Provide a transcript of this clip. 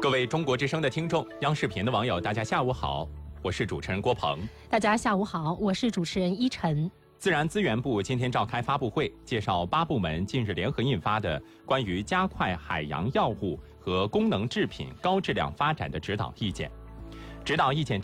各位中国之声的听众，央视频的网友，大家下午好，我是主持人郭鹏。 大家下午好，我是主持人依晨。 自然资源部今天召开发布会，介绍8部门近日联合印发的关于加快海洋药物和功能制品高质量发展的指导意见。指导意见